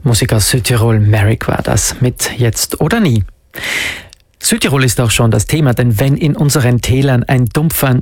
Musik aus Südtirol, Merrick war das mit Jetzt oder Nie. Südtirol ist auch schon das Thema, denn wenn in unseren Tälern ein dumpfer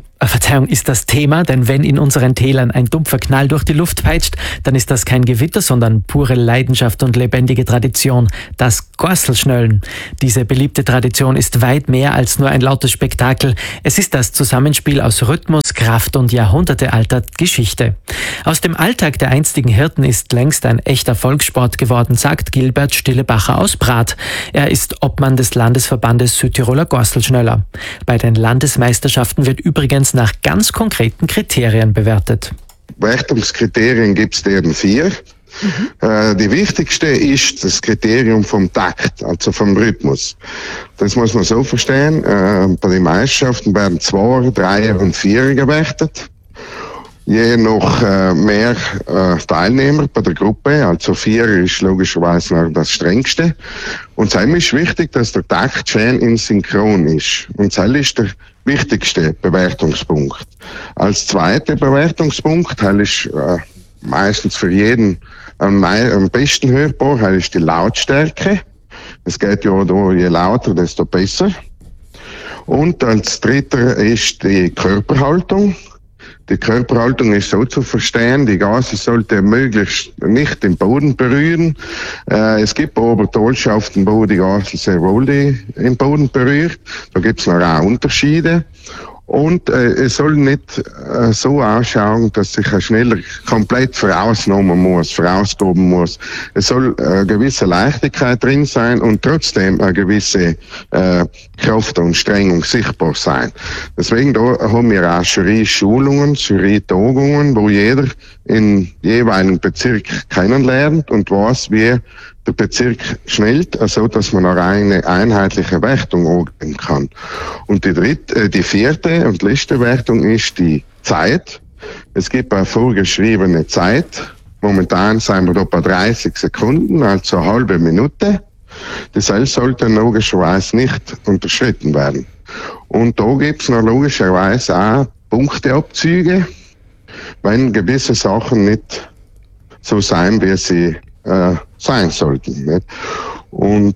Knall durch die Luft peitscht, dann ist das kein Gewitter, sondern pure Leidenschaft und lebendige Tradition, das Gorselschnöllen. Diese beliebte Tradition ist weit mehr als nur ein lautes Spektakel. Es ist das Zusammenspiel aus Rhythmus, Kraft und jahrhundertealter Geschichte. Aus dem Alltag der einstigen Hirten ist längst ein echter Volkssport geworden, sagt Gilbert Stillebacher aus Prat. Er ist Obmann des Landesverbandes Südtiroler Gorselschnöller. Bei den Landesmeisterschaften wird übrigens nach ganz konkreten Kriterien bewertet. Wertungskriterien gibt es deren 4. Die wichtigste ist das Kriterium vom Takt, also vom Rhythmus. Das muss man so verstehen. Bei den Meisterschaften werden 2er, 3er und 4er gewertet. Je noch mehr Teilnehmer bei der Gruppe, also 4 ist logischerweise noch das strengste. Und es ist wichtig, dass der Takt schön in Synchron ist. Und das ist der wichtigste Bewertungspunkt. Als zweiter Bewertungspunkt, das ist meistens für jeden am besten hörbar, das ist die Lautstärke. Es geht ja da, je lauter, desto besser. Und als dritter ist die Körperhaltung. Die Körperhaltung ist so zu verstehen, die Gase sollte möglichst nicht den Boden berühren. Es gibt aber Ortschaften, wo die Gase sehr wohl den Boden berührt. Da gibt es noch auch Unterschiede. Und es soll nicht so ausschauen, dass sich schneller komplett vorausgeben muss. Es soll eine gewisse Leichtigkeit drin sein und trotzdem eine gewisse Kraft und Strengung sichtbar sein. Deswegen da haben wir auch Jury-Schulungen, Jury-Tagungen, wo jeder in jeweiligen Bezirk kennenlernt und weiß, wie der Bezirk schnellt, also dass man eine einheitliche Wertung angeben kann. Und die 4. und letzte Wertung ist die Zeit. Es gibt eine vorgeschriebene Zeit. Momentan sind wir da bei 30 Sekunden, also eine halbe Minute. Das sollte logischerweise nicht unterschritten werden. Und da gibt es noch logischerweise auch Punkteabzüge, wenn gewisse Sachen nicht so sein, wie sie sein sollten. Nicht? Und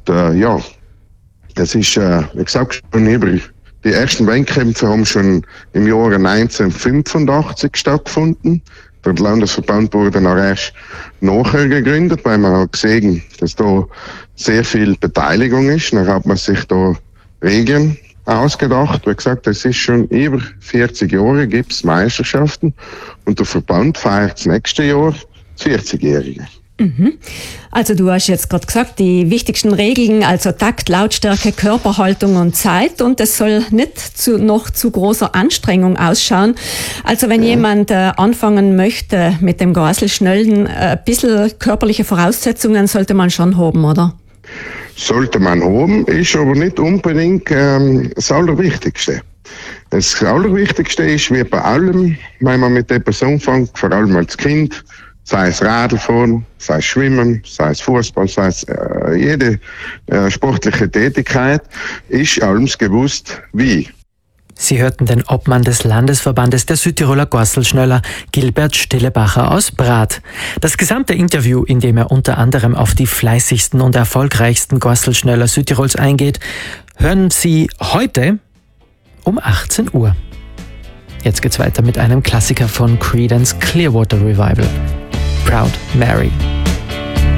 das ist, wie gesagt, schon über die ersten Wettkämpfe haben schon im Jahre 1985 stattgefunden. Der Landesverband wurde noch erst nachher gegründet, weil man hat gesehen, dass da sehr viel Beteiligung ist. Dann hat man sich da Regeln ausgedacht. Wie gesagt, es ist schon über 40 Jahre gibt's Meisterschaften und der Verband feiert das nächste Jahr das 40-Jährige. Also du hast jetzt gerade gesagt, die wichtigsten Regeln, also Takt, Lautstärke, Körperhaltung und Zeit, und es soll nicht noch zu großer Anstrengung ausschauen. Also wenn jemand anfangen möchte mit dem Gorselschnöllen, ein bisschen körperliche Voraussetzungen sollte man schon haben, oder? Sollte man haben, ist aber nicht unbedingt das Allerwichtigste. Das Allerwichtigste ist, wie bei allem, wenn man mit etwas anfängt, vor allem als Kind, sei es Radlfahren, sei es Schwimmen, sei es Fußball, sei es jede sportliche Tätigkeit, ist allem gewusst, wie. Sie hörten den Obmann des Landesverbandes der Südtiroler Gorselschnöller, Gilbert Stillebacher aus Prat. Das gesamte Interview, in dem er unter anderem auf die fleißigsten und erfolgreichsten Gorselschnöller Südtirols eingeht, hören Sie heute um 18 Uhr. Jetzt geht's weiter mit einem Klassiker von Creedence Clearwater Revival. Proud Mary.